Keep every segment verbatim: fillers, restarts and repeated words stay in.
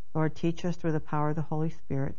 Lord, teach us through the power of the Holy Spirit.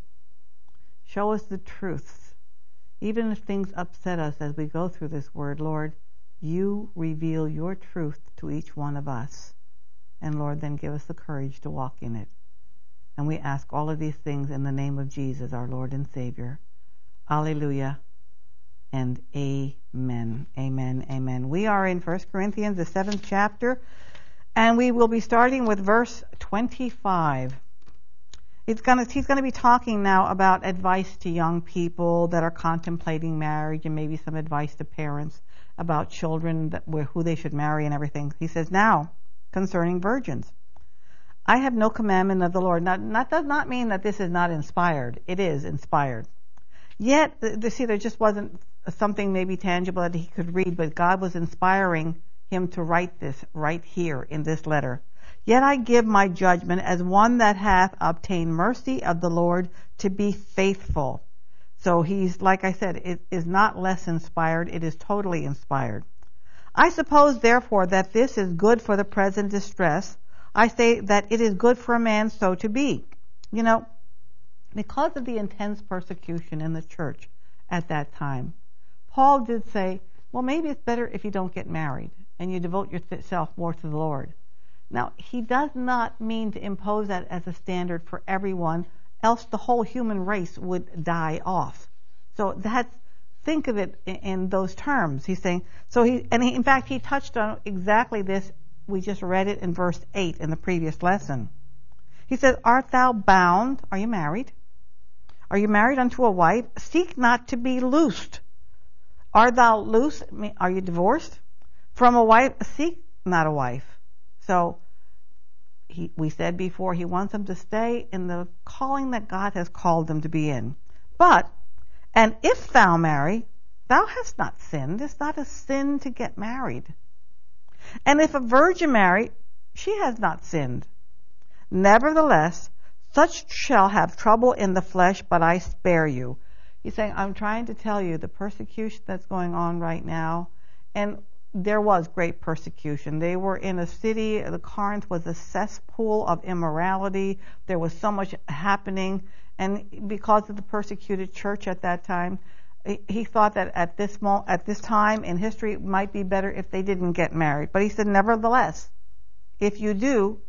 Show us the truths. Even if things upset us as we go through this word, Lord, you reveal your truth to each one of us. And Lord, then give us the courage to walk in it. And we ask all of these things in the name of Jesus, our Lord and Savior. Alleluia and amen. Amen. Amen. We are in First Corinthians, the seventh chapter, and we will be starting with verse twenty-five. It's gonna, he's going to be talking now about advice to young people that are contemplating marriage, and maybe some advice to parents about children, that, who they should marry and everything. He says, now, concerning virgins, I have no commandment of the Lord. Now, that does not mean that this is not inspired. It is inspired. Yet, the, see, there just wasn't something maybe tangible that he could read, but God was inspiring him to write this right here in this letter. Yet I give my judgment as one that hath obtained mercy of the Lord to be faithful. So he's, like I said, it is not less inspired. It is totally inspired. I suppose, therefore, that this is good for the present distress. I say that it is good for a man so to be. You know, because of the intense persecution in the church at that time, Paul did say, well, maybe it's better if you don't get married and you devote yourself more to the Lord. Now, he does not mean to impose that as a standard for everyone, else the whole human race would die off. So that's, think of it in, in those terms. He's saying, so he, and he, in fact, he touched on exactly this. We just read it in verse eight in the previous lesson. He says, art thou bound? Are you married? Are you married unto a wife? Seek not to be loosed. Art thou loose? Are you divorced? From a wife? Seek not a wife. So he, we said before, he wants them to stay in the calling that God has called them to be in. But, and if thou marry, thou hast not sinned. It's not a sin to get married. And if a virgin marry, she has not sinned. Nevertheless, such shall have trouble in the flesh, but I spare you. He's saying, I'm trying to tell you the persecution that's going on right now, and there was great persecution. They were in a city, the Corinth was a cesspool of immorality. There was so much happening, and because of the persecuted church at that time, he thought that at this mo- at this time in history it might be better if they didn't get married. But he said, nevertheless, if you do,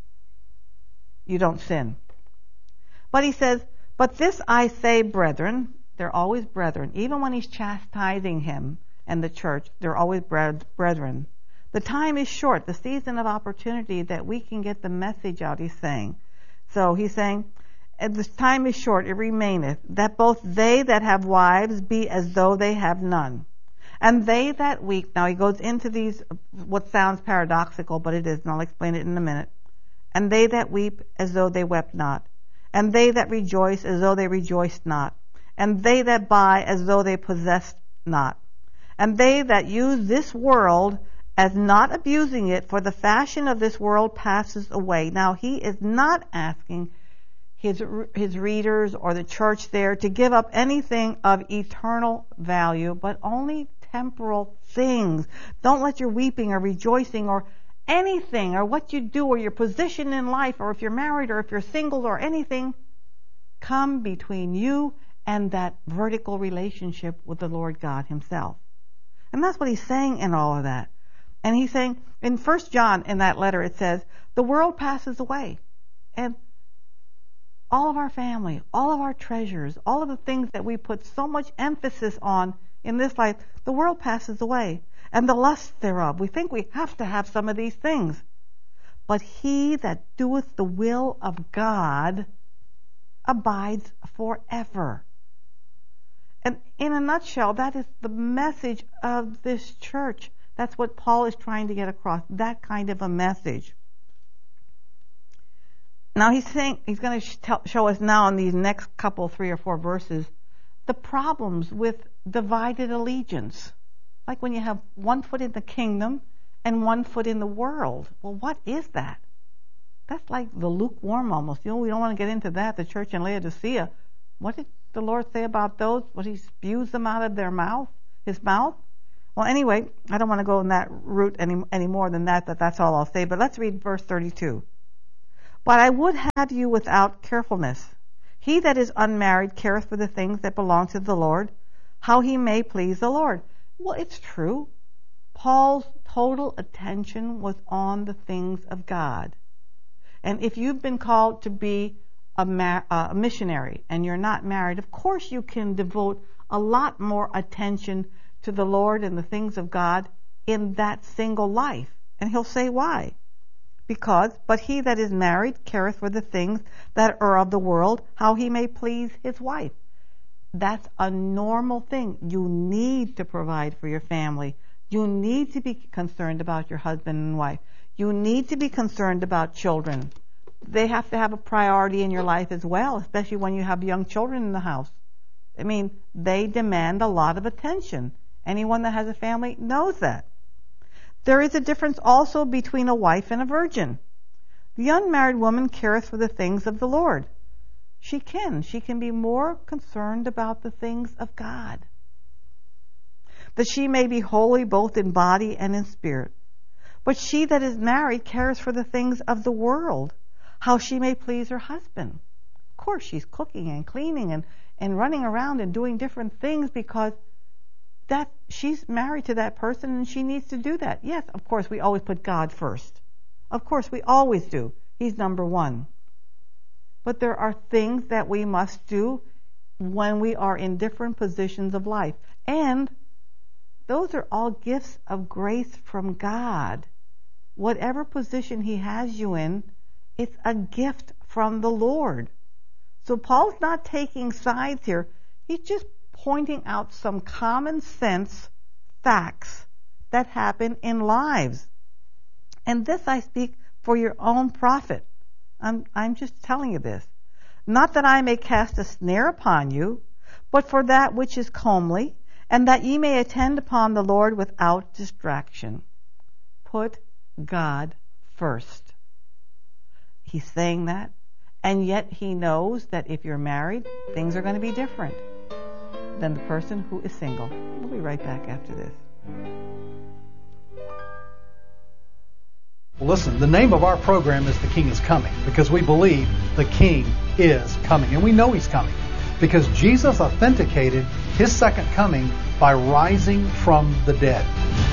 you don't sin. But he says, but this I say, brethren, they're always brethren. Even when he's chastising him and the church, they're always brethren. The time is short, the season of opportunity that we can get the message out, he's saying. So he's saying, and the time is short, it remaineth, that both they that have wives be as though they have none. And they that weep, now he goes into these, what sounds paradoxical, but it is, and I'll explain it in a minute. And they that weep as though they wept not. And they that rejoice as though they rejoiced not. And they that buy as though they possessed not. And they that use this world as not abusing it, for the fashion of this world passes away. Now he is not asking his his readers or the church there to give up anything of eternal value, but only temporal things. Don't let your weeping or rejoicing or anything or what you do or your position in life or if you're married or if you're single or anything come between you and that vertical relationship with the Lord God himself. And that's what he's saying in all of that. And he's saying in First John, in that letter, it says, the world passes away. And all of our family, all of our treasures, all of the things that we put so much emphasis on in this life, the world passes away. And the lust thereof. We think we have to have some of these things. But he that doeth the will of God abides forever. And in a nutshell, that is the message of this church. That's what Paul is trying to get across, that kind of a message. Now he's saying, he's going to show us now in these next couple, three or four verses, the problems with divided allegiance. Like when you have one foot in the kingdom and one foot in the world. Well, what is that? That's like the lukewarm almost. You know, we don't want to get into that. The church in Laodicea, what did the Lord say about those? What, he spews them out of their mouth, his mouth? Well, anyway, I don't want to go in that route any, any more than that, that that's all I'll say. But let's read verse thirty-two. But I would have you without carefulness. He that is unmarried careth for the things that belong to the Lord, how he may please the Lord. Well, it's true. Paul's total attention was on the things of God. And if you've been called to be a, ma- uh, a missionary and you're not married, of course you can devote a lot more attention to the Lord and the things of God in that single life. And he'll say why. Because, but he that is married careth for the things that are of the world, how he may please his wife. That's a normal thing. You need to provide for your family. You need to be concerned about your husband and wife. You need to be concerned about children. They have to have a priority in your life as well, especially when you have young children in the house. I mean, they demand a lot of attention. Anyone that has a family knows that. There is a difference also between a wife and a virgin. The unmarried woman careth for the things of the Lord. She can. She can be more concerned about the things of God, that she may be holy both in body and in spirit. But she that is married cares for the things of the world, how she may please her husband. Of course, she's cooking and cleaning and, and running around and doing different things because that she's married to that person and she needs to do that. Yes, of course, we always put God first. Of course, we always do. He's number one. But there are things that we must do when we are in different positions of life. And those are all gifts of grace from God. Whatever position He has you in, it's a gift from the Lord. So Paul's not taking sides here. He's just pointing out some common sense facts that happen in lives. And this I speak for your own profit. I'm, I'm just telling you this. Not that I may cast a snare upon you, but for that which is comely, and that ye may attend upon the Lord without distraction. Put God first. He's saying that, and yet He knows that if you're married, things are going to be different than the person who is single. We'll be right back after this. Well, listen, the name of our program is The King is Coming, because we believe the King is coming, and we know He's coming, because Jesus authenticated His second coming by rising from the dead.